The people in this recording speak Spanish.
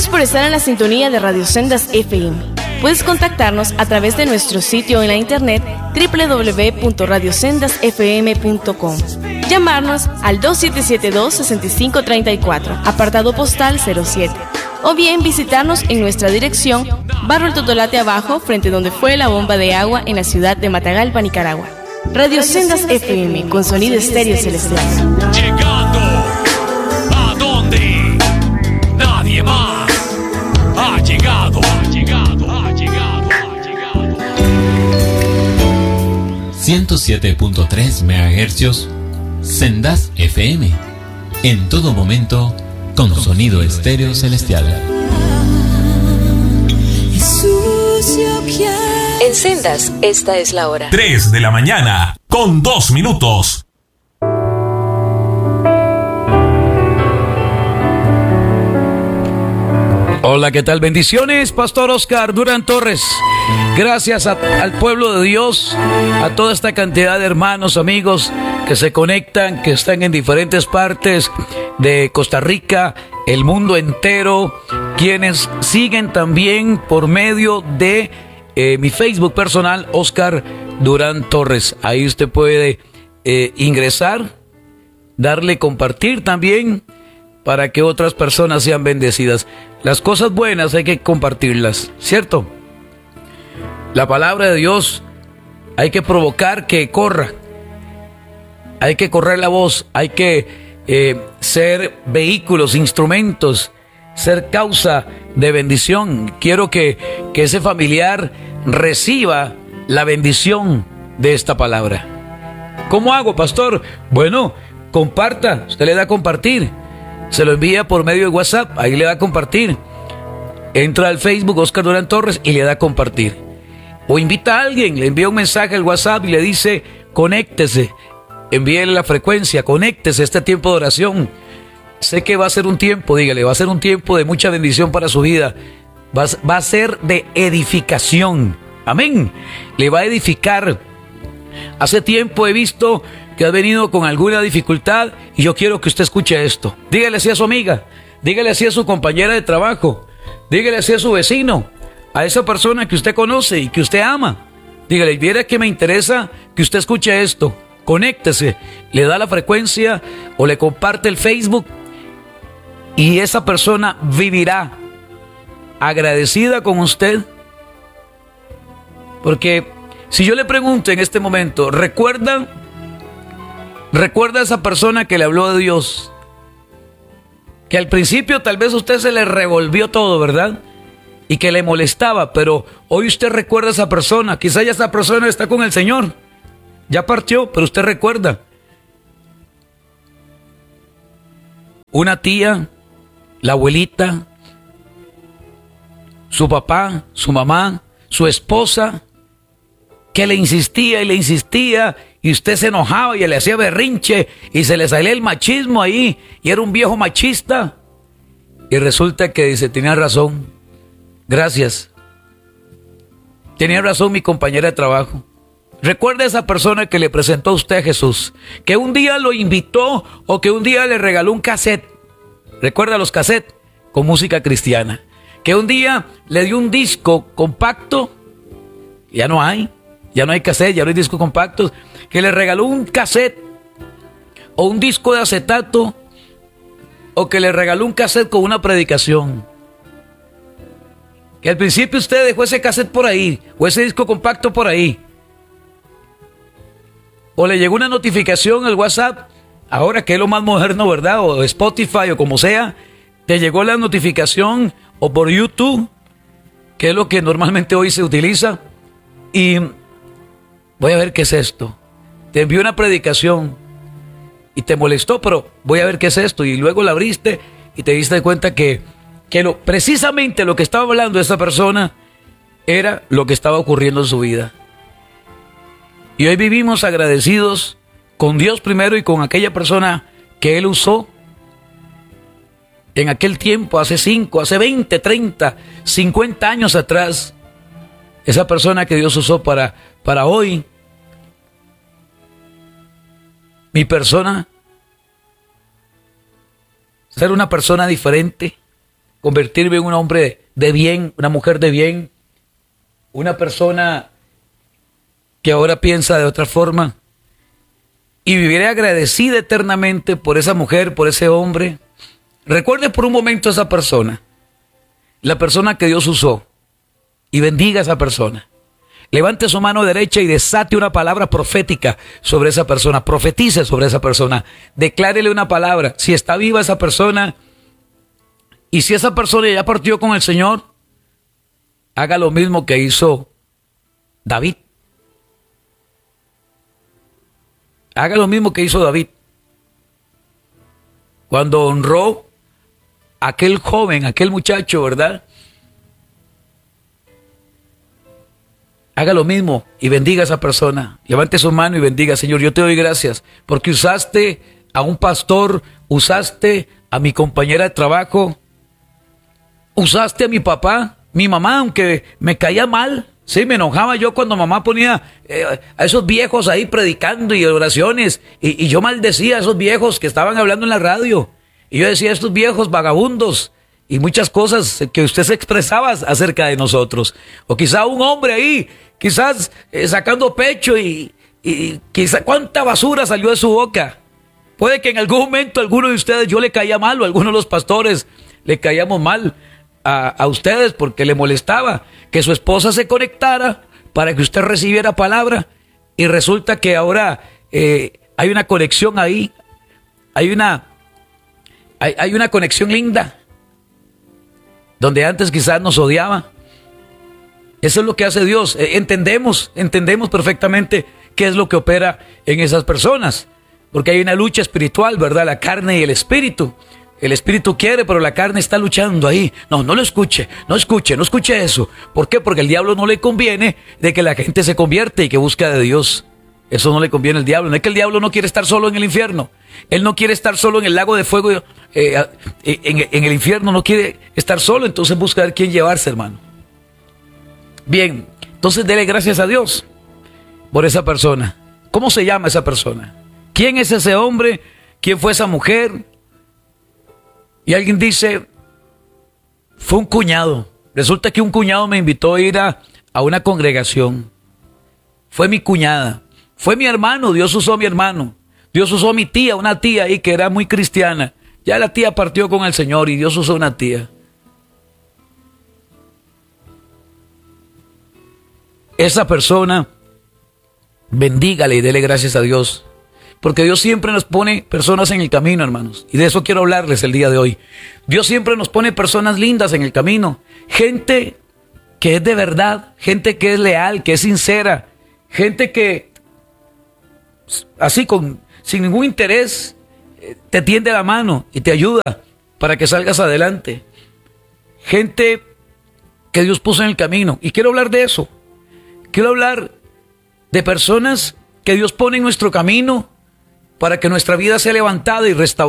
por estar en la sintonía de Radio Sendas FM. Puedes contactarnos a través de nuestro sitio en la internet www.radiosendasfm.com. Llamarnos al 2772-6534, apartado postal 07. O bien visitarnos en nuestra dirección, Barrio El Totolate Abajo, frente donde fue la bomba de agua en la ciudad de Matagalpa, Nicaragua. Radio Sendas FM, con sonido estéreo celestial. Llegando a donde nadie más ha llegado. 107.3 MHz Sendas FM. En todo momento, con sonido estéreo celestial. En Sendas, esta es la hora. 3 de la mañana, con 2 minutos. Hola, ¿qué tal? Bendiciones, Pastor Oscar Durán Torres. Gracias al pueblo de Dios, a toda esta cantidad de hermanos, amigos que se conectan, que están en diferentes partes de Costa Rica, el mundo entero, quienes siguen también por medio de mi Facebook personal, Oscar Durán Torres. Ahí usted puede ingresar, darle compartir también, para que otras personas sean bendecidas. Las cosas buenas hay que compartirlas, ¿cierto? La palabra de Dios hay que provocar que corra. Hay que correr la voz, hay que ser vehículos, instrumentos, ser causa de bendición. Quiero que ese familiar reciba la bendición de esta palabra. ¿Cómo hago, pastor? Bueno, comparta, usted le da a compartir. Se lo envía por medio de WhatsApp, ahí le da a compartir. Entra al Facebook Oscar Durán Torres y le da a compartir. O invita a alguien, le envía un mensaje al WhatsApp y le dice, conéctese, envíele la frecuencia, conéctese a este tiempo de oración. Sé que va a ser un tiempo, dígale, va a ser un tiempo de mucha bendición para su vida. Va a ser de edificación. Amén. Le va a edificar. Hace tiempo he visto que ha venido con alguna dificultad y yo quiero que usted escuche esto. Dígale así a su amiga, dígale así a su compañera de trabajo, dígale así a su vecino, a esa persona que usted conoce y que usted ama. Dígale, viera que me interesa que usted escuche esto. Conéctese, le da la frecuencia o le comparte el Facebook y esa persona vivirá agradecida con usted. Porque si yo le pregunto en este momento, ¿recuerda a esa persona que le habló de Dios? Que al principio tal vez a usted se le revolvió todo, ¿verdad? Y que le molestaba, pero hoy usted recuerda a esa persona. Quizá ya esa persona está con el Señor. Ya partió, pero usted recuerda. Una tía, la abuelita, su papá, su mamá, su esposa, que le insistía y usted se enojaba y le hacía berrinche y se le salía el machismo ahí y era un viejo machista. Y resulta que dice, tenía razón, gracias. Tenía razón mi compañera de trabajo. Recuerda a esa persona que le presentó a usted a Jesús, que un día lo invitó o que un día le regaló un cassette. Recuerda los cassettes con música cristiana. Que un día le dio un disco compacto, ya no hay cassette, ya no hay discos compactos. Que le regaló un cassette o un disco de acetato, o que le regaló un cassette con una predicación. Que al principio usted dejó ese cassette por ahí, o ese disco compacto por ahí. O le llegó una notificación al WhatsApp, ahora que es lo más moderno, ¿verdad? O Spotify o como sea, te llegó la notificación, o por YouTube, que es lo que normalmente hoy se utiliza, y voy a ver qué es esto. Te envió una predicación y te molestó, pero voy a ver qué es esto. Y luego la abriste y te diste cuenta que precisamente lo que estaba hablando esa persona era lo que estaba ocurriendo en su vida. Y hoy vivimos agradecidos con Dios primero y con aquella persona que Él usó en aquel tiempo, hace 5, hace 20, 30, 50 años atrás. Esa persona que Dios usó para hoy. Mi persona, ser una persona diferente, convertirme en un hombre de bien, una mujer de bien, una persona que ahora piensa de otra forma, y viviré agradecida eternamente por esa mujer, por ese hombre. Recuerde por un momento a esa persona, la persona que Dios usó, y bendiga a esa persona. Levante su mano derecha y desate una palabra profética sobre esa persona. Profetice sobre esa persona. Declárele una palabra. Si está viva esa persona, y si esa persona ya partió con el Señor, haga lo mismo que hizo David. Haga lo mismo que hizo David. Cuando honró a aquel joven, aquel muchacho, ¿verdad? Haga lo mismo y bendiga a esa persona. Levante su mano y bendiga. Señor, yo te doy gracias porque usaste a un pastor, usaste a mi compañera de trabajo, usaste a mi papá, mi mamá, aunque me caía mal. Sí, me enojaba yo cuando mamá ponía a esos viejos ahí predicando y oraciones. Y yo maldecía a esos viejos que estaban hablando en la radio. Y yo decía, estos viejos vagabundos. Y muchas cosas que usted se expresaba acerca de nosotros. O quizá un hombre ahí, quizás sacando pecho y quizá cuánta basura salió de su boca. Puede que en algún momento a alguno de ustedes yo le caía mal, o a algunos de los pastores le caíamos mal a ustedes porque le molestaba que su esposa se conectara para que usted recibiera palabra, y resulta que ahora hay una conexión ahí, hay una conexión linda, donde antes quizás nos odiaba. Eso es lo que hace Dios. Entendemos perfectamente qué es lo que opera en esas personas, porque hay una lucha espiritual, ¿verdad? La carne y el espíritu. El espíritu quiere, pero la carne está luchando ahí. No lo escuche, no escuche eso. ¿Por qué? Porque al diablo no le conviene de que la gente se convierte y que busque de Dios. Eso no le conviene al diablo. No es que el diablo no quiere estar solo en el infierno. Él no quiere estar solo en el lago de fuego, en el infierno no quiere estar solo. Entonces busca ver quién llevarse, hermano. Bien, entonces dele gracias a Dios por esa persona. ¿Cómo se llama esa persona? ¿Quién es ese hombre? ¿Quién fue esa mujer? Y alguien dice, fue un cuñado. Resulta que un cuñado me invitó a ir a una congregación. Fue mi cuñada. Fue mi hermano, Dios usó a mi hermano. Dios usó a mi tía, una tía ahí que era muy cristiana. Ya la tía partió con el Señor y Dios usó una tía. Esa persona, bendígale y dele gracias a Dios. Porque Dios siempre nos pone personas en el camino, hermanos. Y de eso quiero hablarles el día de hoy. Dios siempre nos pone personas lindas en el camino. Gente que es de verdad, gente que es leal, que es sincera. Gente que, así sin ningún interés, te tiende la mano y te ayuda para que salgas adelante. Gente que Dios puso en el camino. Y quiero hablar de eso. Quiero hablar de personas que Dios pone en nuestro camino para que nuestra vida sea levantada y restaurada.